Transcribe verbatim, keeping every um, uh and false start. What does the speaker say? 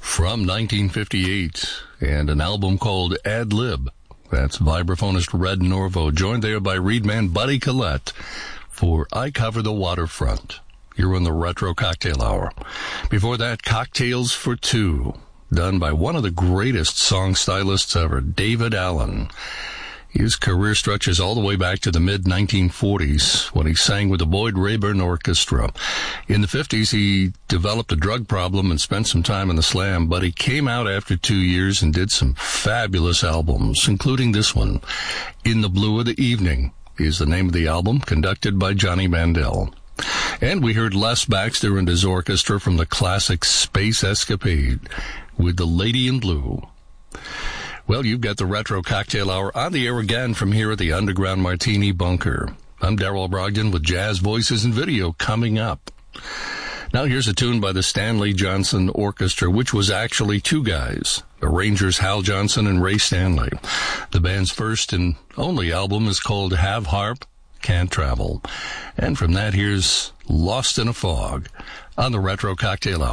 from nineteen fifty-eight, and an album called Ad Lib. That's vibraphonist Red Norvo, joined there by reedman Buddy Collette for I Cover the Waterfront. You're in the Retro Cocktail Hour. Before that, Cocktails for Two, done by one of the greatest song stylists ever, David Allen. His career stretches all the way back to the mid nineteen forties when he sang with the Boyd Rayburn Orchestra. In the fifties, he developed a drug problem and spent some time in the Slam, but he came out after two years and did some fabulous albums, including this one. In the Blue of the Evening is the name of the album, conducted by Johnny Mandel. And we heard Les Baxter and his orchestra from the classic Space Escapade with The Lady in Blue. Well, you've got the Retro Cocktail Hour on the air again from here at the Underground Martini Bunker. I'm Darrell Brogdon with Jazz Voices and Video coming up. Now here's a tune by the Stanley Johnson Orchestra, which was actually two guys, arrangers Hal Johnson and Ray Stanley. The band's first and only album is called Have Harp, Can't Travel. And from that, here's Lost in a Fog on the Retro Cocktail Hour.